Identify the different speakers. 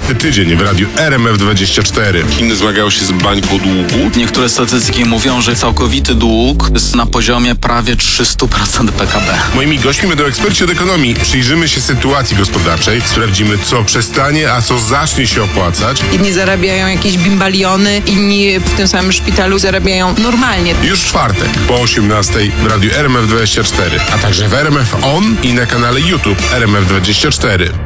Speaker 1: Tydzień w radiu RMF24. Chiny zmagają się z bańką długu.
Speaker 2: Niektóre statystyki mówią, że całkowity dług jest na poziomie prawie 300% PKB.
Speaker 1: Moimi gośćmi będą eksperci od ekonomii. Przyjrzymy się sytuacji gospodarczej, sprawdzimy, co przestanie, a co zacznie się opłacać.
Speaker 3: Jedni zarabiają jakieś bimbaliony, inni w tym samym szpitalu zarabiają normalnie.
Speaker 1: Już w czwartek po 18:00 w radiu RMF24, a także w RMF On i na kanale YouTube RMF24.